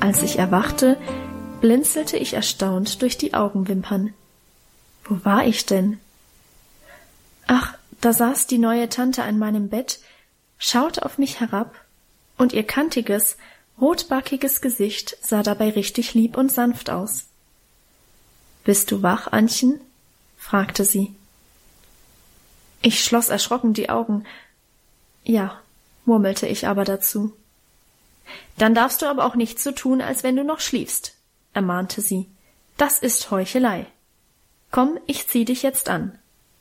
Als ich erwachte, blinzelte ich erstaunt durch die Augenwimpern. Wo war ich denn? Ach, da saß die neue Tante an meinem Bett, schaute auf mich herab, und ihr kantiges, rotbackiges Gesicht sah dabei richtig lieb und sanft aus. »Bist du wach, Annchen?« fragte sie. Ich schloss erschrocken die Augen. »Ja«, murmelte ich aber dazu. »Dann darfst du aber auch nicht so tun, als wenn du noch schliefst«, ermahnte sie. »Das ist Heuchelei. Komm, ich zieh dich jetzt an.«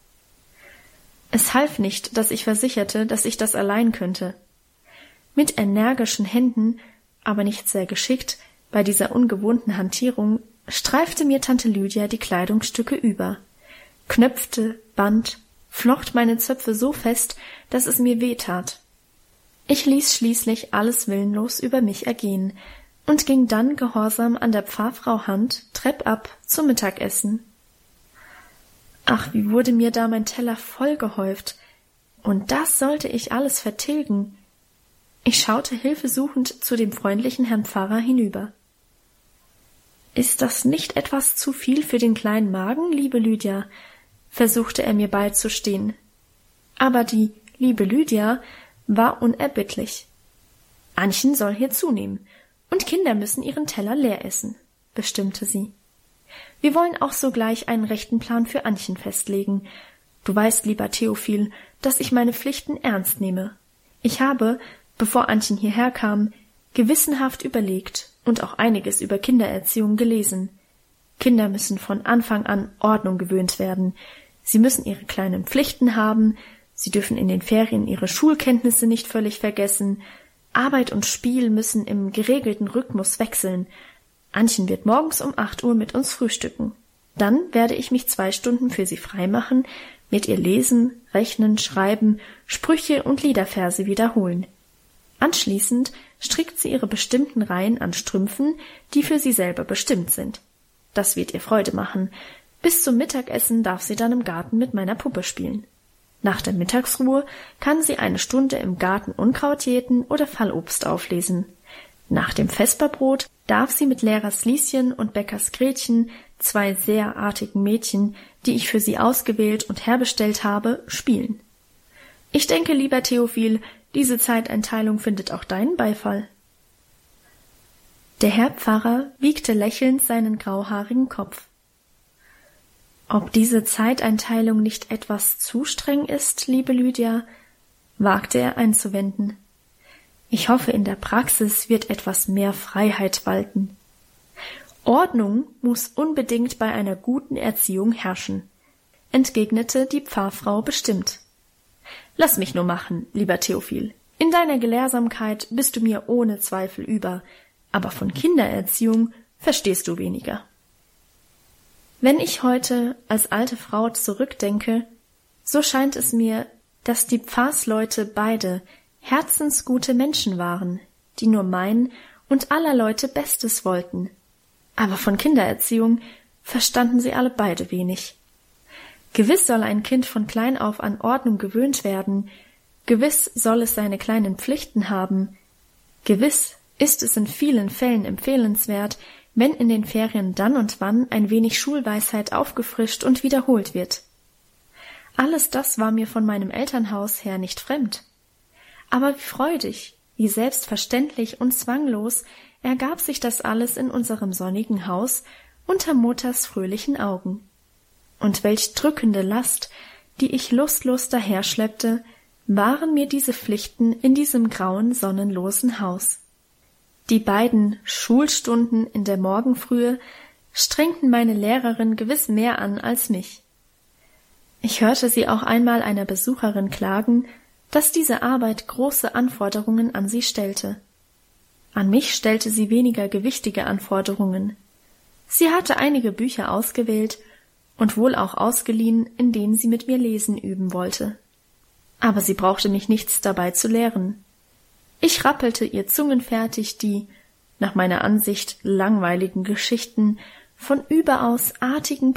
Es half nicht, dass ich versicherte, dass ich das allein könnte. Mit energischen Händen, aber nicht sehr geschickt, bei dieser ungewohnten Hantierung, streifte mir Tante Lydia die Kleidungsstücke über, knöpfte, band, flocht meine Zöpfe so fest, dass es mir weh tat. Ich ließ schließlich alles willenlos über mich ergehen und ging dann gehorsam an der Pfarrfrau Hand treppab zum Mittagessen. Ach, wie wurde mir da mein Teller vollgehäuft, und das sollte ich alles vertilgen. Ich schaute hilfesuchend zu dem freundlichen Herrn Pfarrer hinüber. »Ist das nicht etwas zu viel für den kleinen Magen, liebe Lydia?« versuchte er mir beizustehen. Aber die liebe Lydia war unerbittlich. »Annchen soll hier zunehmen, und Kinder müssen ihren Teller leer essen«, bestimmte sie. »Wir wollen auch sogleich einen rechten Plan für Annchen festlegen. Du weißt, lieber Theophil, dass ich meine Pflichten ernst nehme. Ich habe, bevor Annchen hierher kam, gewissenhaft überlegt und auch einiges über Kindererziehung gelesen. Kinder müssen von Anfang an Ordnung gewöhnt werden. Sie müssen ihre kleinen Pflichten haben, sie dürfen in den Ferien ihre Schulkenntnisse nicht völlig vergessen, Arbeit und Spiel müssen im geregelten Rhythmus wechseln. Annchen wird morgens um 8 Uhr mit uns frühstücken. Dann werde ich mich 2 Stunden für sie freimachen, mit ihr lesen, rechnen, schreiben, Sprüche und Liederverse wiederholen. Anschließend strickt sie ihre bestimmten Reihen an Strümpfen, die für sie selber bestimmt sind. Das wird ihr Freude machen. Bis zum Mittagessen darf sie dann im Garten mit meiner Puppe spielen. Nach der Mittagsruhe kann sie 1 Stunde im Garten Unkraut jäten oder Fallobst auflesen. Nach dem Vesperbrot darf sie mit Lehrers Lieschen und Bäckers Gretchen, 2 sehr artigen Mädchen, die ich für sie ausgewählt und herbestellt habe, spielen. Ich denke, lieber Theophil, diese Zeiteinteilung findet auch deinen Beifall. Der Herr Pfarrer wiegte lächelnd seinen grauhaarigen Kopf. Ob diese Zeiteinteilung nicht etwas zu streng ist, liebe Lydia, wagte er einzuwenden. Ich hoffe, in der Praxis wird etwas mehr Freiheit walten. Ordnung muss unbedingt bei einer guten Erziehung herrschen, entgegnete die Pfarrfrau bestimmt. Lass mich nur machen, lieber Theophil. In deiner Gelehrsamkeit bist du mir ohne Zweifel über, aber von Kindererziehung verstehst du weniger. Wenn ich heute als alte Frau zurückdenke, so scheint es mir, dass die Pfarrsleute beide herzensgute Menschen waren, die nur mein und aller Leute Bestes wollten. Aber von Kindererziehung verstanden sie alle beide wenig. Gewiss soll ein Kind von klein auf an Ordnung gewöhnt werden, gewiss soll es seine kleinen Pflichten haben, gewiss ist es in vielen Fällen empfehlenswert, wenn in den Ferien dann und wann ein wenig Schulweisheit aufgefrischt und wiederholt wird. Alles das war mir von meinem Elternhaus her nicht fremd. Aber wie freudig, wie selbstverständlich und zwanglos ergab sich das alles in unserem sonnigen Haus unter Mutters fröhlichen Augen. Und welch drückende Last, die ich lustlos daherschleppte, waren mir diese Pflichten in diesem grauen, sonnenlosen Haus. Die beiden Schulstunden in der Morgenfrühe strengten meine Lehrerin gewiss mehr an als mich. Ich hörte sie auch einmal einer Besucherin klagen, dass diese Arbeit große Anforderungen an sie stellte. An mich stellte sie weniger gewichtige Anforderungen. Sie hatte einige Bücher ausgewählt und wohl auch ausgeliehen, in denen sie mit mir lesen üben wollte. Aber sie brauchte mich nichts dabei zu lehren. Ich rappelte ihr zungenfertig die, nach meiner Ansicht langweiligen Geschichten von überaus artigen